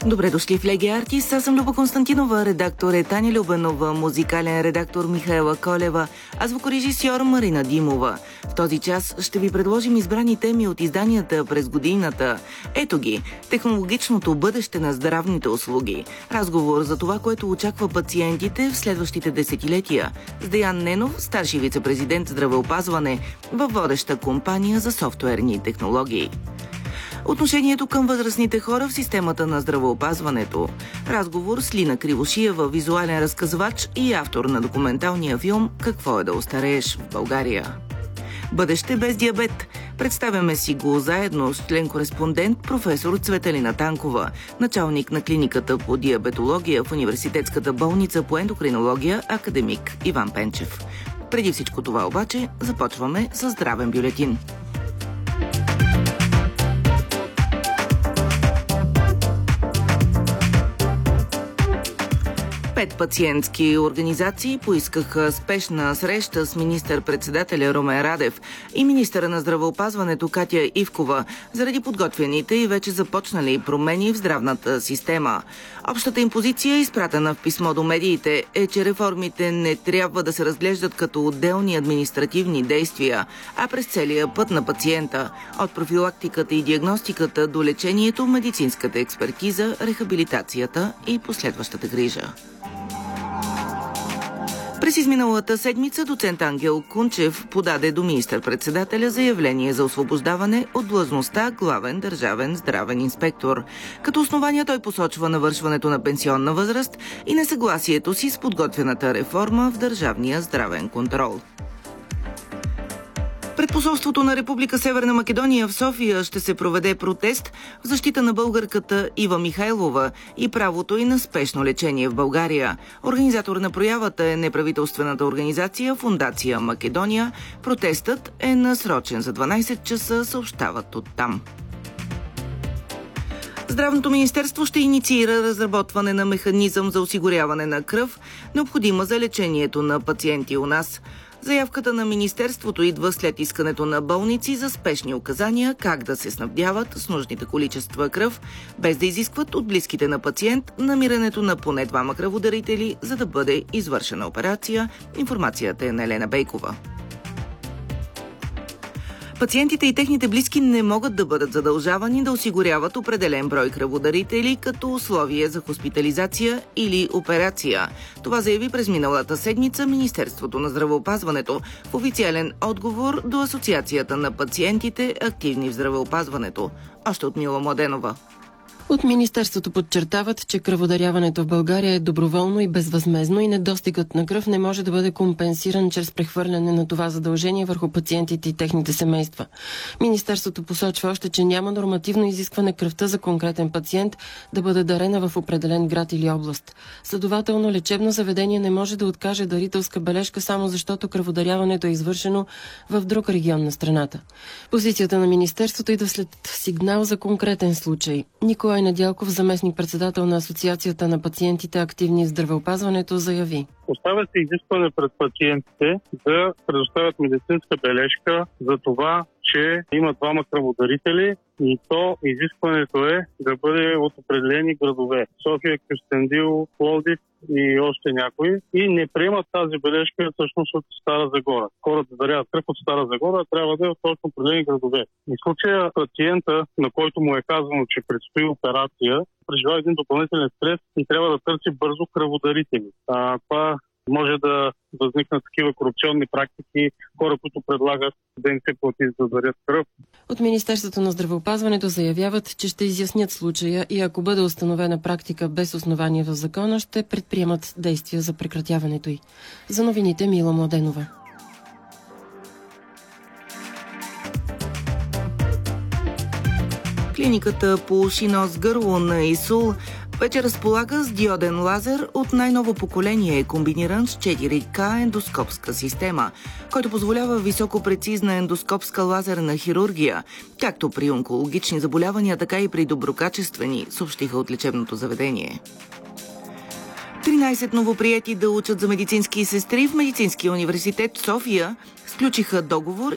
Добре дошли в Легия Артист. Аз съм Люба Константинова, редактор е Таня Любенова, музикален редактор Михаела Колева, а звукорежисьор Марина Димова. В този час ще ви предложим избрани теми от изданията през годината. Ето ги: технологичното бъдеще на здравните услуги. Разговор за това, което очаква пациентите в следващите десетилетия. С Деян Ненов, старши вице-президент здравеопазване във водеща компания за софтуерни технологии. Отношението към възрастните хора в системата на здравеопазването. Разговор с Лина Кривошиева, визуален разказвач и автор на документалния филм «Какво е да остарееш в България». Бъдеще без диабет. Представяме си го заедно с член-кореспондент професор Цветелина Танкова, началник на клиниката по диабетология в Университетската болница по ендокринология академик Иван Пенчев. Преди всичко това обаче започваме с здравен бюлетин. 5 пациентски организации поискаха спешна среща с министър-председателя Румен Радев и министъра на здравеопазването Катя Ивкова заради подготвяните и вече започнали промени в здравната система. Общата им позиция, изпратена в писмо до медиите, е, че реформите не трябва да се разглеждат като отделни административни действия, а през целия път на пациента, от профилактиката и диагностиката до лечението, медицинската експертиза, рехабилитацията и последващата грижа. През изминалата седмица доцент Ангел Кунчев подаде до министър-председателя заявление за освобождаване от длъжността главен държавен здравен инспектор. Като основание той посочва навършването на пенсионна възраст и несъгласието си с подготвената реформа в държавния здравен контрол. Пред посолството на Република Северна Македония в София ще се проведе протест в защита на българката Ива Михайлова и правото й на спешно лечение в България. Организатор на проявата е неправителствената организация Фондация Македония. Протестът е насрочен за 12 часа, съобщават оттам. Здравното министерство ще инициира разработване на механизъм за осигуряване на кръв, необходима за лечението на пациенти у нас. Заявката на министерството идва след искането на болници за спешни указания как да се снабдяват с нужните количества кръв, без да изискват от близките на пациент намирането на поне 2 кръводарители, за да бъде извършена операция. Информацията е на Елена Бейкова. Пациентите и техните близки не могат да бъдат задължавани да осигуряват определен брой кръводарители като условие за хоспитализация или операция. Това заяви през миналата седмица Министерството на здравеопазването в официален отговор до Асоциацията на пациентите, активни в здравеопазването. Още от Мила Младенова. От Министерството подчертават, че кръводаряването в България е доброволно и безвъзмездно и недостигът на кръв не може да бъде компенсиран чрез прехвърляне на това задължение върху пациентите и техните семейства. Министерството посочва още, че няма нормативно изискване кръвта за конкретен пациент да бъде дарена в определен град или област. Следователно, лечебно заведение не може да откаже дарителска бележка само защото кръводаряването е извършено в друг регион на страната. Позицията на Министерството идва след сигнал за конкретен случай. Николай Недялков, заместник-председател на Асоциацията на пациентите, активни в здравеопазването, заяви: Поставя се изискване пред пациентите да предоставят медицинска бележка за това, че има 2 кръводарители, и то изискването е да бъде от определени градове. София, Кюстендил, Пловдив и още някои. И не приемат тази бележка всъщност от Стара Загора. Хората даряват кръв от Стара Загора, трябва да е от точно определени градове. И в случая пациента, на който му е казано, че предстои операция, преживява един допълнителен стрес и трябва да търси бързо кръводарители. Това може да възникнат такива корупционни практики, хора, които предлагат да им се плати за да дарят кръв. От Министерството на здравеопазването заявяват, че ще изяснят случая и ако бъде установена практика без основание в закона, ще предприемат действия за прекратяването й. За новините Мила Младенова. Клиниката по уши, нос, гърло на ИСУЛ вече разполага с диоден лазер от най-ново поколение, комбиниран с 4К ендоскопска система, който позволява високопрецизна ендоскопска лазерна хирургия, както при онкологични заболявания, така и при доброкачествени, съобщиха от лечебното заведение. 13 новоприети да учат за медицински сестри в Медицинския университет София сключиха договор